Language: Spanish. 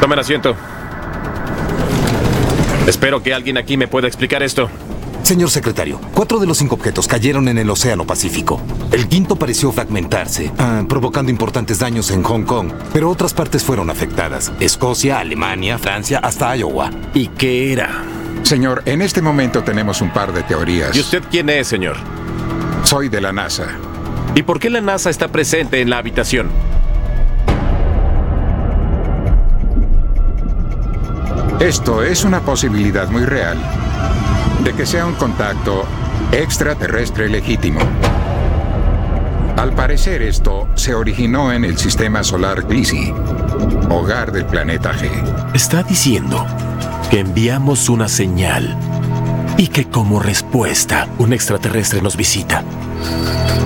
Tomen asiento. Espero que alguien aquí me pueda explicar esto. Señor secretario, 4 de los 5 objetos cayeron en el Océano Pacífico. El quinto pareció fragmentarse, provocando importantes daños en Hong Kong, pero otras partes fueron afectadas. Escocia, Alemania, Francia, hasta Iowa. ¿Y qué era? Señor, en este momento tenemos un par de teorías. ¿Y usted quién es, señor? Soy de la NASA. ¿Y por qué la NASA está presente en la habitación? Esto es una posibilidad muy real de que sea un contacto extraterrestre legítimo. Al parecer esto se originó en el sistema solar Gliese, hogar del planeta G. Está diciendo que enviamos una señal y que como respuesta un extraterrestre nos visita.